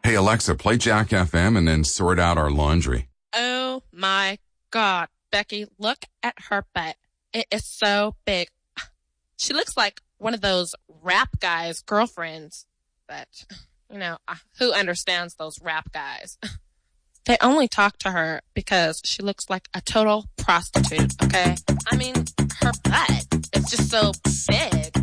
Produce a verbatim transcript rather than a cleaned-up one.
Hey, Alexa, play Jack F M and then sort out our laundry. Oh, my God. Becky, look at her butt. It is so big. She looks like one of those rap guys' girlfriends. But, you know, who understands those rap guys? They only talk to her because she looks like a total prostitute, okay? I mean, her butt is just so big.